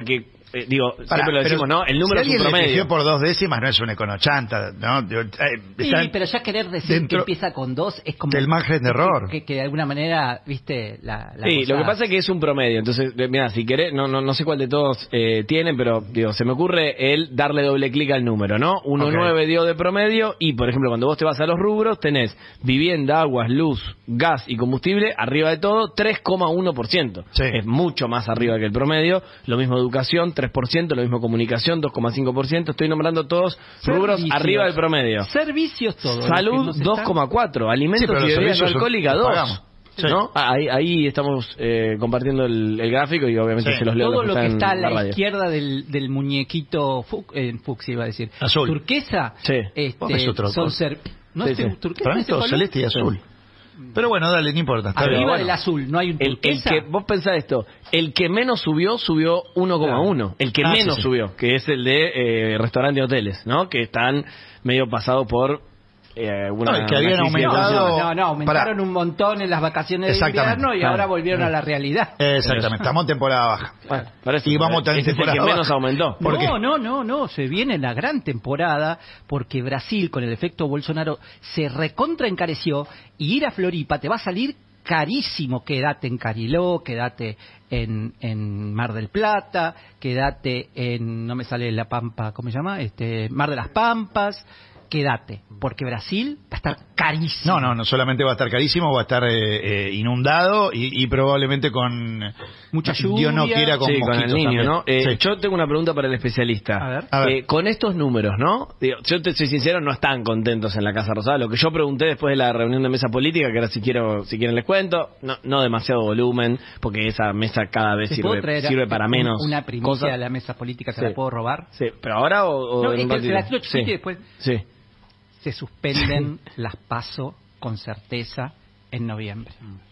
porque... siempre lo decimos, ¿no? El número si es un promedio. Si por 2 décimas no es un econochanta, ¿no? Sí, pero ya querer decir que empieza con 2 es como... del margen de error. Que de alguna manera, viste, la sí, cosa... lo que pasa es que es un promedio. Entonces, mira, si querés, no sé cuál de todos tienen, pero se me ocurre el darle doble clic al número, ¿no? 1,9 dio de promedio y, por ejemplo, cuando vos te vas a los rubros, tenés vivienda, aguas, luz, gas y combustible, arriba de todo, 3,1%. Sí. Es mucho más arriba que el promedio. Lo mismo educación, 3%, lo mismo comunicación, 2,5%. Estoy nombrando todos rubros arriba del promedio. Servicios todos. Salud, 2,4%. Alimentos y bebidas no alcohólicas, 2%. Sí. ¿No? Ahí estamos compartiendo el gráfico y obviamente se los leo. Todo los lo que está a la radio. izquierda del muñequito fucsia, iba a decir. Azul. Turquesa. Sí. Es otro son turquesa. Para mí es todo celeste y azul. Pero bueno, dale, no importa. Arriba del azul, no hay un turquesa. Vos pensás esto, el que menos subió 1,1. Claro. El que menos subió, que es el de restaurantes y hoteles, ¿no? Que están medio pasados por... que habían aumentado... aumentaron un montón en las vacaciones de invierno y ahora volvieron a la realidad. Exactamente, estamos en temporada baja. Bueno, y vamos a tener temporada que menos aumentó. No, se viene la gran temporada porque Brasil, con el efecto Bolsonaro, se recontra encareció y ir a Floripa te va a salir carísimo. Quédate en Cariló, quédate en Mar del Plata, quédate en... no me sale La Pampa, ¿cómo se llama? Mar de las Pampas... Quédate, porque Brasil va a estar carísimo. No solamente va a estar carísimo, va a estar inundado y probablemente con mucha lluvia. Dios no quiera con con el niño, ¿no? Yo tengo una pregunta para el especialista. A ver. Con estos números, ¿no? Yo te soy sincero, no están contentos en la Casa Rosada. Lo que yo pregunté después de la reunión de mesa política, que ahora si quieren les cuento, no demasiado volumen, porque esa mesa cada vez sirve para menos. Una primicia de la mesa política, ¿se la puedo robar? Sí, pero ahora o en un ratito. ratito. Y después... Sí. Se suspenden las PASO con certeza en noviembre.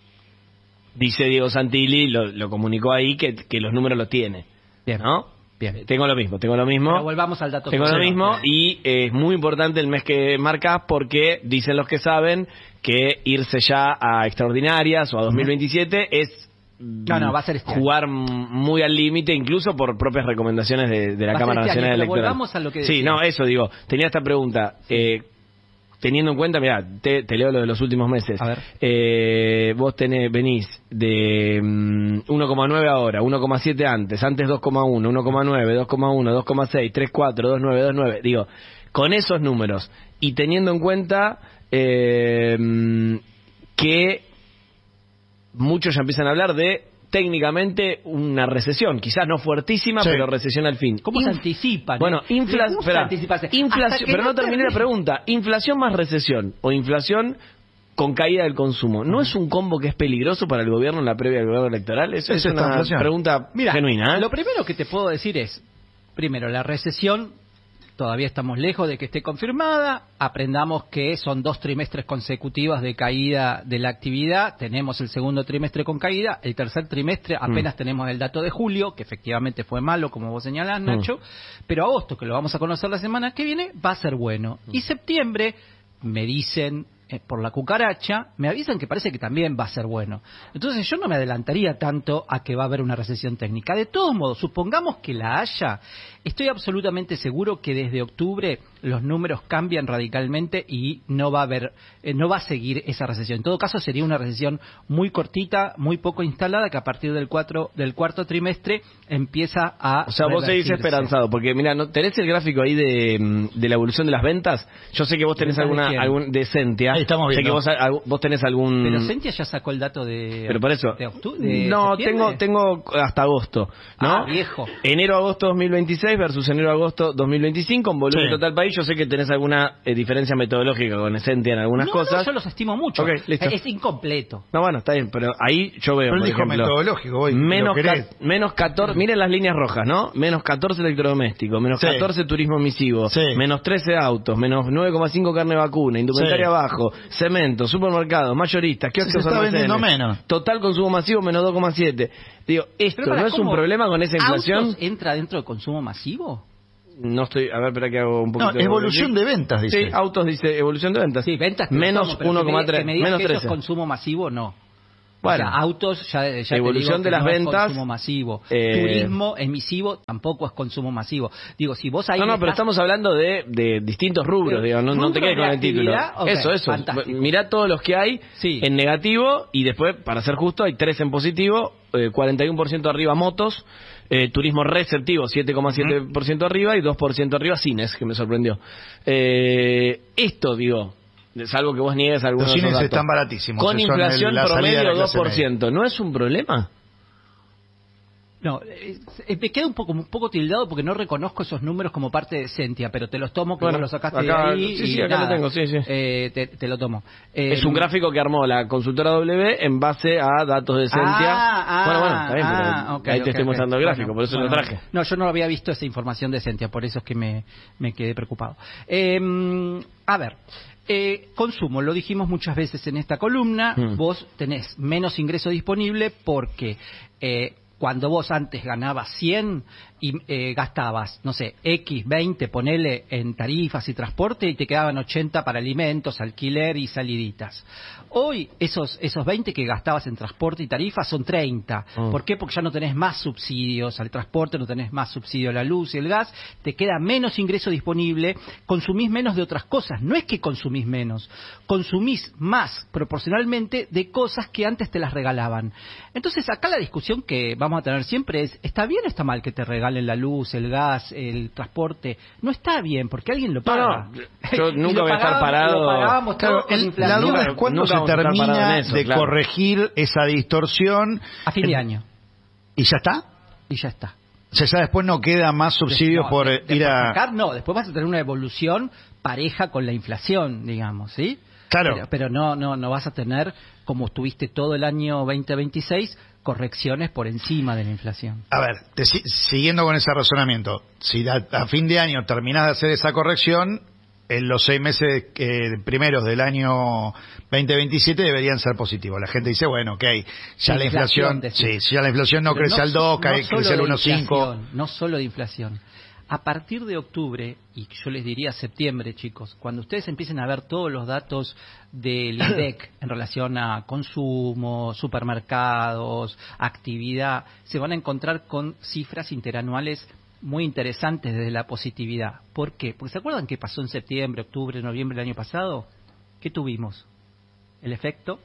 Dice Diego Santilli, lo comunicó ahí, que los números los tiene. Bien. ¿No? Bien. Tengo lo mismo. Pero volvamos al dato. Tengo lo mismo y es muy importante el mes que marcas porque dicen los que saben que irse ya a extraordinarias o a 2027 es... va a ser jugar muy al límite, incluso por propias recomendaciones de la Cámara Nacional Electoral. Volvamos a lo que decía. Sí, eso digo. Tenía esta pregunta. Teniendo en cuenta, mirá, te leo lo de los últimos meses. A ver. Vos venís de 1,9 ahora, 1,7 antes 2,1, 1,9, 2,1, 2,6, 3,4, 2,9, 2,9. Digo, con esos números y teniendo en cuenta que muchos ya empiezan a hablar de técnicamente una recesión, quizás no fuertísima, pero recesión al fin. ¿Cómo se anticipa? Bueno, pero no terminé la pregunta. ¿Inflación más recesión o inflación con caída del consumo? ¿No es un combo que es peligroso para el gobierno en la previa del gobierno electoral? Eso es una pregunta genuina. Lo primero que te puedo decir es, primero, la recesión todavía estamos lejos de que esté confirmada. Aprendamos que son 2 trimestres consecutivos de caída de la actividad. Tenemos el segundo trimestre con caída. El tercer trimestre apenas tenemos el dato de julio, que efectivamente fue malo, como vos señalás, Nacho. Pero agosto, que lo vamos a conocer la semana que viene, va a ser bueno. Y septiembre, me dicen... por la cucaracha, me avisan que parece que también va a ser bueno. Entonces yo no me adelantaría tanto a que va a haber una recesión técnica. De todos modos, supongamos que la haya, estoy absolutamente seguro que desde octubre los números cambian radicalmente y no va a seguir esa recesión. En todo caso sería una recesión muy cortita, muy poco instalada, que a partir del cuarto trimestre empieza a... O sea, vos seguís esperanzado, porque mira, ¿tenés el gráfico ahí de la evolución de las ventas? Yo sé que vos tenés algún de Sentia. Ahí estamos viendo. Sé que vos tenés algún... Pero Sentia ya sacó el dato de... Pero por eso... ¿De octubre? No, tengo hasta agosto, ¿no? Viejo. Enero-agosto 2026 versus enero-agosto 2025, en volumen total país. Yo sé que tenés alguna diferencia metodológica con Sentia en algunas cosas. No, yo los estimo mucho. Okay, listo. Es incompleto. No, bueno, está bien, pero ahí yo veo, pero por dijo ejemplo... metodológico, hoy, menos 14, miren las líneas rojas, ¿no? Menos 14 electrodomésticos, menos 14 turismo masivo, menos 13 autos, menos 9,5 carne vacuna, indumentaria abajo, cemento, supermercados, mayoristas, kioscos, se está vendiendo menos. Total consumo masivo menos 2,7. Digo, ¿esto no es un problema con esa inflación? ¿Autos entra dentro del consumo masivo? No estoy, a ver, espera que hago un poquito. No, evolución de ventas, dice. Sí, autos dice evolución de ventas. Sí, ventas. Menos 1,3, menos menos 13. Eso es consumo masivo, no. Bueno, o sea, autos, ya evolución te de digo las que no ventas, es consumo masivo. Turismo emisivo tampoco es consumo masivo. Digo, si vos ahí... pero estamos hablando de distintos rubros, digo, no te quedes con el título. Okay, Eso. fantástico. Mirá todos los que hay en negativo y después, para ser justo, hay 3 en positivo, 41% arriba motos, turismo receptivo 7,7% arriba y 2% arriba cines, que me sorprendió. Esto, digo, salvo que vos niegues algunos Los cines datos, están baratísimos. con inflación la salida de promedio la clase 2%, ¿no es un problema? No, me queda un poco tildado porque no reconozco esos números como parte de Sentia, pero te los tomo, que vos los sacaste acá, de ahí. Sí, y acá nada, lo tengo, sí. Te lo tomo. Es un gráfico que armó la consultora W en base a datos de Sentia. Bueno, está bien, pero okay, ahí te estoy mostrando el gráfico, por eso lo traje. No, yo no había visto esa información de Sentia, por eso es que me quedé preocupado. A ver, consumo, lo dijimos muchas veces en esta columna, vos tenés menos ingreso disponible porque... cuando vos antes ganabas 100 y gastabas, no sé, X, 20, ponele en tarifas y transporte y te quedaban 80 para alimentos, alquiler y saliditas. Hoy esos 20 que gastabas en transporte y tarifas son 30. ¿Por qué? Porque ya no tenés más subsidios al transporte, no tenés más subsidio a la luz y el gas, te queda menos ingreso disponible, consumís menos de otras cosas. No es que consumís menos, consumís más proporcionalmente de cosas que antes te las regalaban. Entonces acá la discusión que vamos a tener siempre es, ¿está bien o está mal que te regalen la luz, el gas, el transporte? No está bien, porque alguien lo paga. Yo nunca voy a estar parado. Claro, la duda es cuándo se termina de corregir esa distorsión. A fin de año. ¿Y ya está? Y ya está. O sea, ya después no queda más subsidios por ir a... No, después vas a tener una evolución pareja con la inflación, digamos, ¿sí? Claro. Pero no vas a tener, como tuviste todo el año 2026, correcciones por encima de la inflación. A ver, siguiendo con ese razonamiento, si a fin de año terminás de hacer esa corrección, en los 6 meses primeros del año 2027 deberían ser positivos. La gente dice, bueno, ok, ya la inflación ya la inflación no crece al 2, crece al 1,5. No solo de inflación. A partir de octubre, y yo les diría septiembre, chicos, cuando ustedes empiecen a ver todos los datos del INDEC en relación a consumo, supermercados, actividad, se van a encontrar con cifras interanuales muy interesantes desde la positividad. ¿Por qué? Porque ¿se acuerdan qué pasó en septiembre, octubre, noviembre del año pasado? ¿Qué tuvimos? El efecto,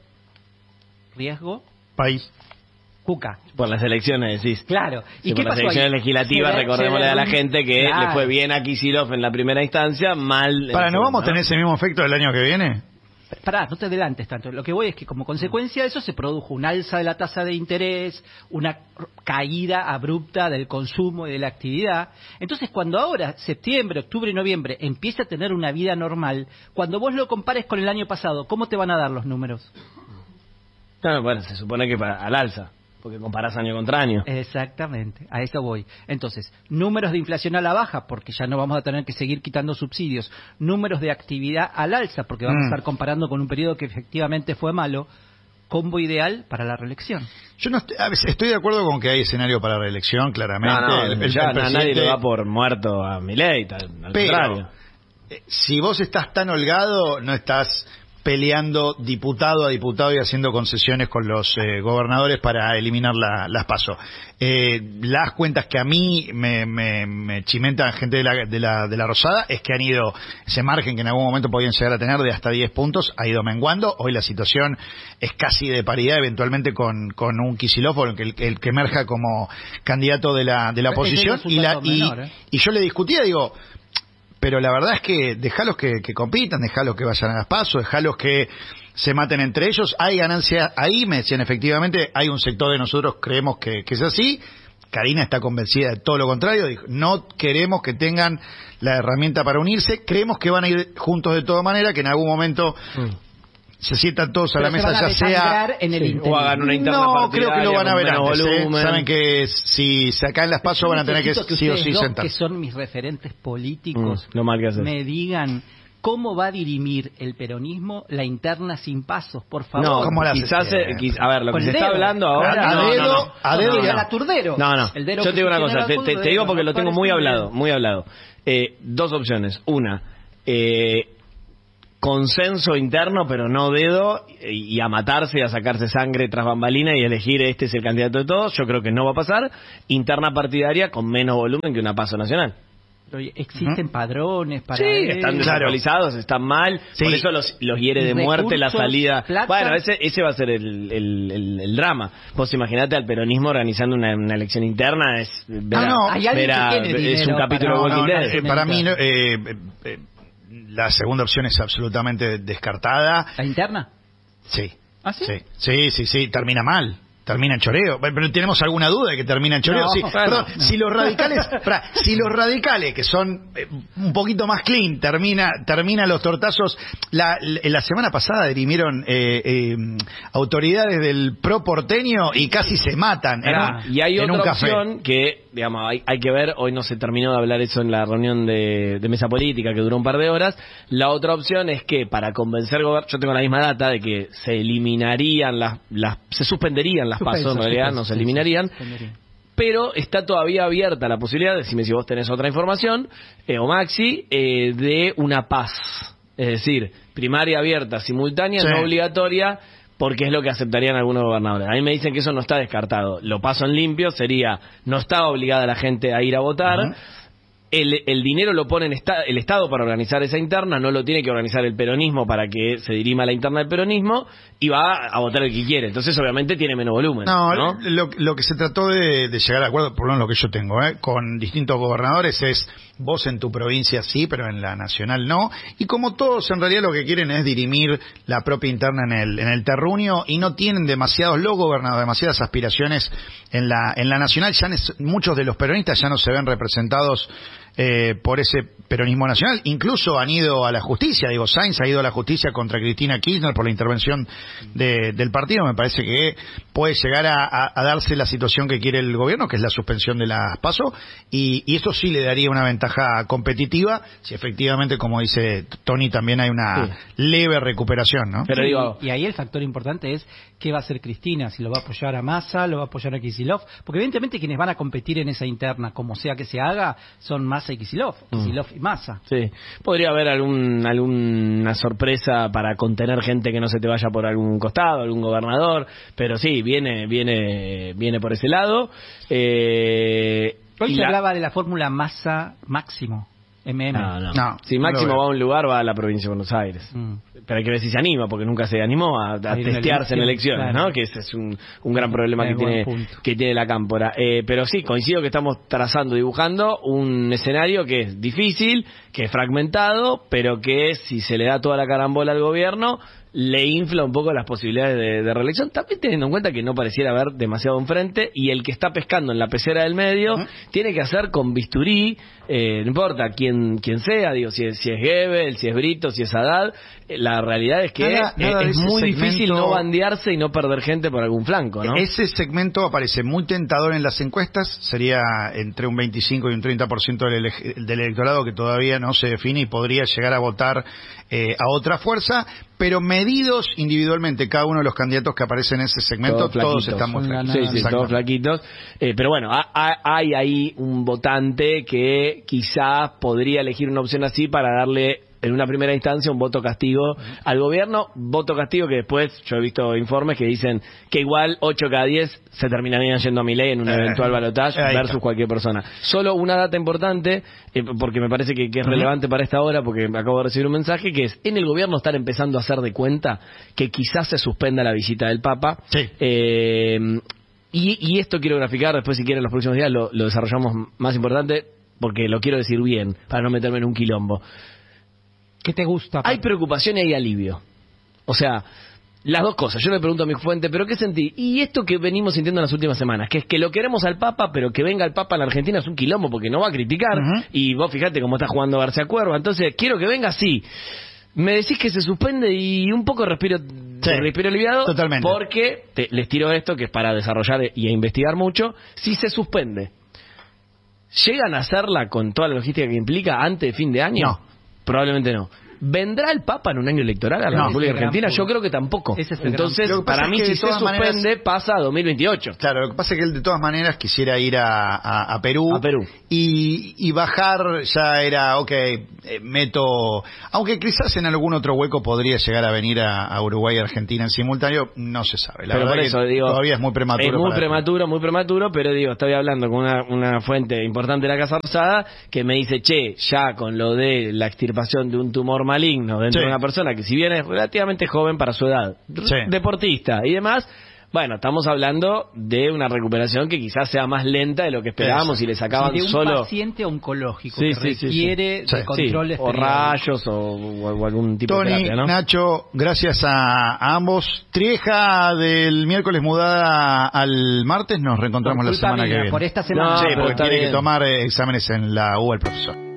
riesgo, país. Cuca. Por las elecciones, decís. Claro. ¿Y qué pasó? Por las elecciones legislativas, recordémosle a la gente que le fue bien a Kicillof en la primera instancia, mal... ¿No vamos a tener ese mismo efecto del año que viene? Pará, no te adelantes tanto. Lo que voy es que como consecuencia de eso se produjo un alza de la tasa de interés, una caída abrupta del consumo y de la actividad. Entonces, cuando ahora, septiembre, octubre y noviembre, empieza a tener una vida normal, cuando vos lo compares con el año pasado, ¿cómo te van a dar los números? Claro, bueno, se supone que al alza, porque comparás año contra año. Exactamente, a eso voy. Entonces, números de inflación a la baja, porque ya no vamos a tener que seguir quitando subsidios. Números de actividad al alza, porque vamos a estar comparando con un periodo que efectivamente fue malo. Combo ideal para la reelección. Yo estoy de acuerdo con que hay escenario para la reelección, claramente. Nadie le va por muerto a Milei, al contrario. Si vos estás tan holgado, no estás peleando diputado a diputado y haciendo concesiones con los gobernadores para eliminar las PASO. Las cuentas que a mí me chimentan gente de la Rosada es que han ido, ese margen que en algún momento podían llegar a tener de hasta 10 puntos, ha ido menguando. Hoy la situación es casi de paridad, eventualmente con un Kicillof, el que emerja como candidato de la oposición. Y yo le discutía, digo... Pero la verdad es que dejalos que compitan, dejalos que vayan a las PASO, dejalos que se maten entre ellos. Hay ganancia ahí, me decían efectivamente, hay un sector de nosotros creemos que es así. Karina está convencida de todo lo contrario, dijo, no queremos que tengan la herramienta para unirse, creemos que van a ir juntos de toda manera, que en algún momento... se sientan todos a la mesa, ya sea o hagan una interna partidaria. No, creo que lo van a ver antes. Saben que si se caen las pasos van a tener que sí o sí sentar. Que son mis referentes políticos, lo mal que haces. Me digan cómo va a dirimir el peronismo la interna sin pasos, por favor. No, ¿cómo la quizás, a ver, lo que se está hablando ahora... A dedo ya. Aturdero. No, yo te digo una cosa, te digo porque lo tengo muy hablado. Dos opciones. Una, consenso interno, pero no dedo, y a matarse y a sacarse sangre tras bambalina y elegir este es el candidato de todos. Yo creo que no va a pasar. Interna partidaria con menos volumen que una PASO nacional. Existen padrones para... Sí, están desactualizados, están mal, Sí. por eso los hiere de muerte la salida. Plata. Bueno, ese va a ser el drama. Vos imaginate al peronismo organizando una elección interna, es hay alguien que tiene es un dinero capítulo de Walking Dead. Para mí, la segunda opción es absolutamente descartada. ¿La interna? Sí. ¿Ah, sí? Sí, termina mal. Termina en choreo. Pero ¿tenemos alguna duda de que termina en choreo? No, Sí. bueno, Perdón, no. si los radicales, que son un poquito más clean, termina los tortazos. La semana pasada dirimieron autoridades del pro porteño y casi se matan Y hay en otra un café. opción que, digamos, hay que ver, hoy no se terminó de hablar eso en la reunión de mesa política que duró un par de horas. La otra opción es que para convencer yo tengo la misma data de que se eliminarían se suspenderían las PASO, en realidad no se eliminarían, pero está todavía abierta la posibilidad, decime si vos tenés otra información, o Maxi, de una PAS, es decir, primaria abierta, simultánea, Sí. no obligatoria, porque es lo que aceptarían algunos gobernadores. A mí me dicen que eso no está descartado. Lo paso en limpio, sería, no estaba obligada la gente a ir a votar. Ajá. El dinero lo pone el Estado para organizar esa interna, no lo tiene que organizar el peronismo para que se dirima la interna del peronismo, y va a votar el que quiere. Entonces, obviamente, tiene menos volumen. ¿no? Lo que se trató de llegar a acuerdo, por lo menos lo que yo tengo, con distintos gobernadores es, vos en tu provincia sí, pero en la nacional no. Y como todos en realidad lo que quieren es dirimir la propia interna en el terruño, y no tienen los gobernadores, demasiadas aspiraciones en la nacional. Muchos de los peronistas ya no se ven representados por ese peronismo nacional. Incluso han ido a la justicia. Sainz ha ido a la justicia contra Cristina Kirchner por la intervención del partido. Me parece que puede llegar a darse la situación que quiere el gobierno, que es la suspensión de las PASO, y esto sí le daría una ventaja competitiva si efectivamente, como dice Tony, también hay una leve recuperación, ¿no? Pero y ahí el factor importante es qué va a hacer Cristina, si lo va a apoyar a Massa, lo va a apoyar a Kicillof, porque evidentemente quienes van a competir en esa interna, como sea que se haga, son Massa y Kicillof y Massa. Sí, podría haber alguna sorpresa para contener gente que no se te vaya por algún costado, algún gobernador, pero sí, viene por ese lado. Hoy se hablaba de la fórmula Massa Máximo, MM. No, si no Máximo lo veo. va a un lugar, va a la provincia de Buenos Aires. Pero hay que ver si se anima, porque nunca se animó a testearse en elecciones, claro. ¿no? Que ese es un gran problema Buen que tiene la cámpora. Pero sí, coincido que estamos trazando, dibujando un escenario que es difícil, que es fragmentado, pero que si se le da toda la carambola al gobierno, le infla un poco las posibilidades de reelección, también teniendo en cuenta que no pareciera haber demasiado enfrente, y el que está pescando en la pecera del medio tiene que hacer con bisturí, no importa quién sea, digo, si es Gebel, si es Brito, si es Haddad, la realidad es que Nada de es ese muy difícil segmento- no bandearse y no perder gente por algún flanco, ¿no? Ese segmento aparece muy tentador en las encuestas, sería entre un 25 y un 30% del electorado que todavía no se define y podría llegar a votar a otra fuerza, pero medidos individualmente cada uno de los candidatos que aparecen en ese segmento, todos están muy flaquitos. Sí, Exactamente. todos flaquitos. Pero bueno, hay ahí un votante que quizás podría elegir una opción así para darle en una primera instancia un voto castigo al gobierno, voto castigo que después yo he visto informes que dicen que igual 8 cada 10 se terminarían yendo a Milei en un eventual balotaje versus cualquier persona. Solo una data importante, porque me parece que es relevante para esta hora, porque acabo de recibir un mensaje, que es, en el gobierno están empezando a hacer de cuenta que quizás se suspenda la visita del Papa. Sí. Y esto quiero graficar, después si quieren los próximos días lo desarrollamos más importante, porque lo quiero decir bien, para no meterme en un quilombo. ¿Qué te gusta? Hay preocupación y hay alivio. O sea, las dos cosas. Yo le pregunto a mi fuente, ¿pero qué sentí? Y esto que venimos sintiendo en las últimas semanas, que es que lo queremos al Papa, pero que venga el Papa a la Argentina es un quilombo, porque no va a criticar. Y vos fijate cómo está jugando García Cuerva. Entonces, quiero que venga así. Me decís que se suspende y un poco respiro aliviado. Totalmente. Porque les tiro esto, que es para desarrollar y a investigar mucho. Si se suspende, ¿llegan a hacerla con toda la logística que implica antes de fin de año? No. Probablemente no. ¿Vendrá el Papa en un año electoral a la No, República ese es el Argentina? gran Yo punto. creo que tampoco. Ese es el Entonces, gran punto. para Lo que mí, pasa es que si de se todas suspende, maneras- pasa a 2028. Claro, lo que pasa es que él de todas maneras quisiera ir a Perú. A Perú. Y bajar ya era, meto... Aunque quizás en algún otro hueco podría llegar a venir a Uruguay y Argentina en simultáneo, no se sabe. La Pero verdad por que eso digo, todavía es muy prematuro. Es muy para- prematuro, pero digo, estoy hablando con una fuente importante de la Casa Rosada que me dice, che, ya con lo de la extirpación de un tumor maligno dentro Sí. de una persona que si bien es relativamente joven para su edad, Sí. deportista y demás, bueno, estamos hablando de una recuperación que quizás sea más lenta de lo que esperábamos Eso. y le sacaban Y de un solo... paciente oncológico Sí, que sí, sí, sí. requiere Sí. de controles o periódicos. rayos o algún tipo de Tony, terapia, ¿no? Nacho, gracias a ambos. Trieja del miércoles mudada al martes, nos reencontramos Por la culpa semana que mía, viene. por esta semana. No, Sí, pero porque está tiene que bien. tomar exámenes en la UBA el profesor.